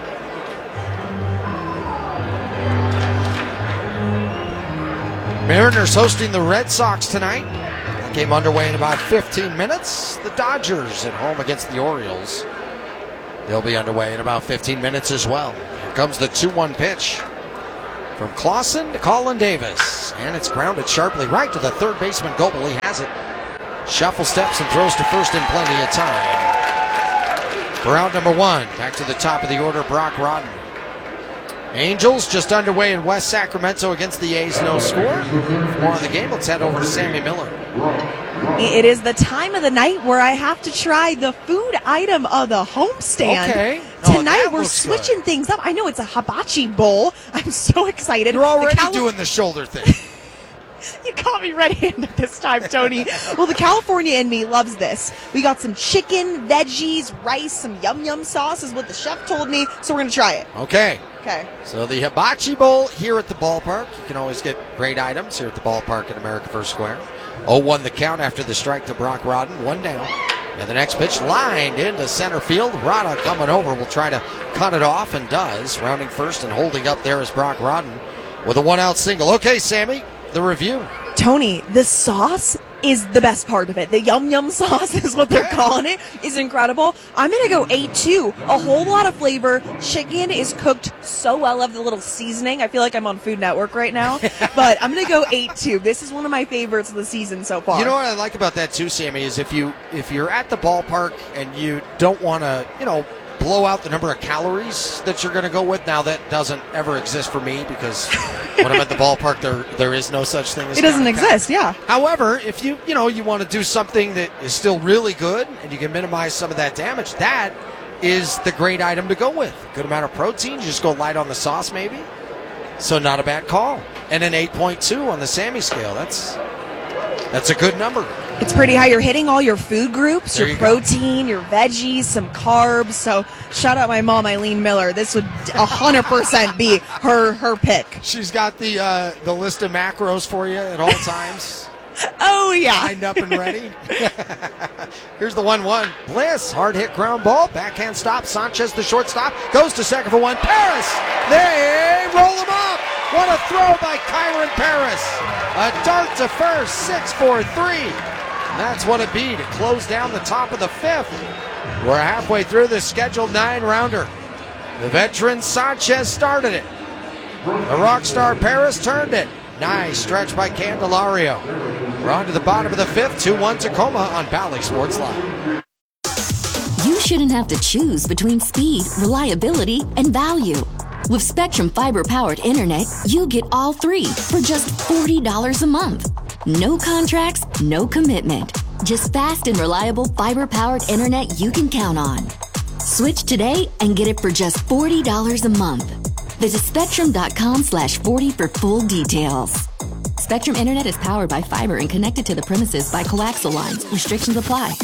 Mariners hosting the Red Sox tonight. That game underway in about fifteen minutes. The Dodgers at home against the Orioles. They'll be underway in about fifteen minutes as well. Here comes the two one pitch. From Clausen to Colin Davis. And it's grounded sharply right to the third baseman, Goebel. He has it. Shuffle steps and throws to first in plenty of time. For out number one, back to the top of the order, Brock Rodden. Angels just underway in West Sacramento against the A's, no score. For more on the game, let's head over to Sammy Miller. It is the time of the night where I have to try the food item of the homestand. Okay. Oh, Tonight we're switching good. things up. I know it's a hibachi bowl. I'm so excited. You're already Cali- doing the shoulder thing. You caught me red-handed this time, Tony. Well, the California in me loves this. We got some chicken, veggies, rice, some yum-yum sauce is what the chef told me, so we're going to try it. Okay. Okay. So the hibachi bowl here at the ballpark. You can always get great items here at the ballpark in America First Square. oh one the count after the strike to Brock Rodden. One down. And the next pitch lined into center field. Rada coming over will try to cut it off and does. Rounding first and holding up there is Brock Rodden with a one-out single. Okay, Sammy, the review. Tony, the sauce is the best part of it. The yum yum sauce is what they're calling it. Is incredible. I'm going to go eight two. A whole lot of flavor. Chicken is cooked so well. I love the little seasoning. I feel like I'm on Food Network right now. But I'm going to go eight two. This is one of my favorites of the season so far. You know what I like about that too, Sammy, is if, you, if you're at the ballpark and you don't want to, you know, blow out the number of calories that you're going to go with. Now, that doesn't ever exist for me because when I'm at the ballpark, there there is no such thing as it doesn't exist, yeah. However, if you you know you want to do something that is still really good and you can minimize some of that damage, that is the great item to go with. Good amount of protein. You just go light on the sauce, maybe. So not a bad call. And an eight point two on the Sammy scale. That's that's a good number. It's pretty high. You're hitting all your food groups, there your you protein, go. your veggies, some carbs. So shout out my mom, Eileen Miller. This would one hundred percent be her her pick. She's got the uh, the list of macros for you at all times. Oh, yeah. Lined up and ready. Here's the one one. Bliss, hard hit ground ball. Backhand stop. Sanchez, the shortstop, goes to second for one. Paris, they roll him up. What a throw by Kyron Paris. A dart to first, six four three. That's what it be to close down the top of the fifth. We're halfway through the scheduled nine-rounder. The veteran Sanchez started it. The rock star Paris turned it. Nice stretch by Candelario. We're on to the bottom of the fifth, two one Tacoma on Bally Sports Live. You shouldn't have to choose between speed, reliability, and value. With Spectrum Fiber-powered internet, you get all three for just forty dollars a month. No contracts, no commitment. Just fast and reliable fiber-powered internet you can count on. Switch today and get it for just forty dollars a month. Visit spectrum.com slash 40 for full details. Spectrum Internet is powered by fiber and connected to the premises by coaxial lines. Restrictions apply.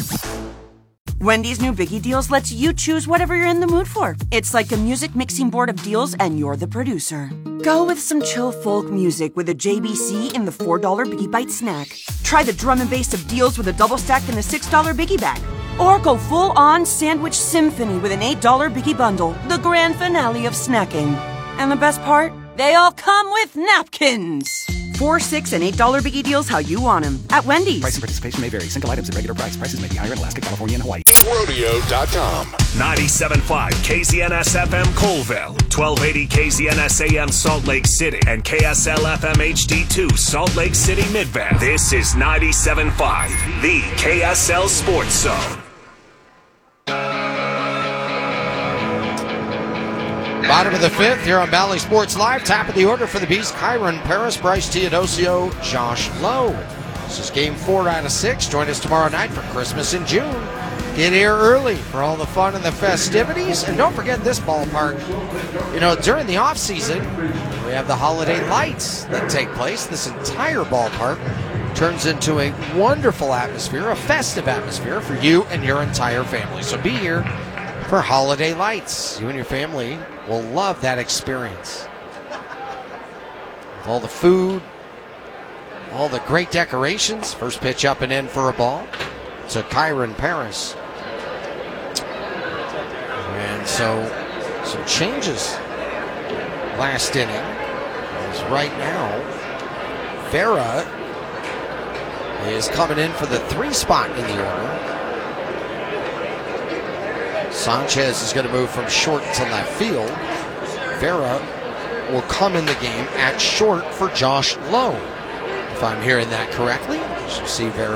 Wendy's new Biggie Deals lets you choose whatever you're in the mood for. It's like a music mixing board of deals and you're the producer. Go with some chill folk music with a J B C in the four dollar Biggie Bite snack. Try the drum and bass of deals with a double stack in the six dollar Biggie Bag. Or go full-on sandwich symphony with an eight dollar Biggie Bundle, the grand finale of snacking. And the best part? They all come with napkins. Four, six, and eight dollar Biggie Deals how you want them at Wendy's. Price and participation may vary. Single items at regular price. Prices may be higher in Alaska, California, and Hawaii. Rodeo dot com. ninety-seven point five K Z N S F M Colville, twelve eighty K Z N S A M Salt Lake City, and K S L F M H D two Salt Lake City Midvale. This is ninety-seven point five, the K S L Sports Zone. Bottom of the fifth here on Bally Sports Live. Top of the order for the Beast, Kyron Paris, Bryce Teodosio, Josh Lowe. This is game four out of six. Join us tomorrow night for Christmas in June. Get here early for all the fun and the festivities. And don't forget this ballpark. You know, during the off season, we have the holiday lights that take place. This entire ballpark turns into a wonderful atmosphere, a festive atmosphere for you and your entire family. So be here for holiday lights. You and your family will love that experience. With all the food, all the great decorations. First pitch up and in for a ball to Kyron Paris. And so some changes last inning. As right now, Vera is coming in for the three spot in the order. Sanchez is going to move from short to left field. Vera will come in the game at short for Josh Lowe. If I'm hearing that correctly, you should see Vera